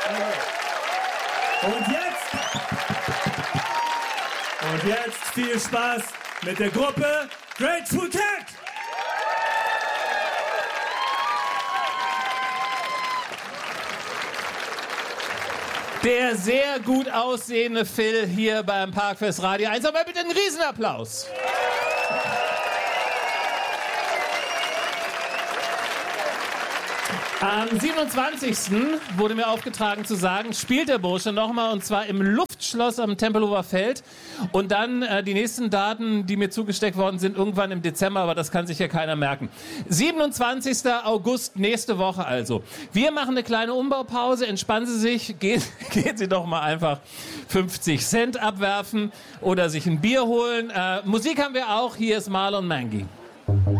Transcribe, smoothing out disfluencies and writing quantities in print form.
Und jetzt viel Spaß mit der Gruppe Grateful Dead. Der sehr gut aussehende Phil hier beim Parkfest Radio 1. Aber bitte einen Riesenapplaus. Am 27. wurde mir aufgetragen zu sagen, spielt der Bursche nochmal, und zwar im Luftschloss am Tempelhofer Feld. Und dann die nächsten Daten, die mir zugesteckt worden sind, irgendwann im Dezember, aber das kann sich ja keiner merken. 27. August, nächste Woche also. Wir machen eine kleine Umbaupause, entspannen Sie sich, gehen Sie doch mal einfach 50 Cent abwerfen oder sich ein Bier holen. Musik haben wir auch, hier ist Marlon Mangy.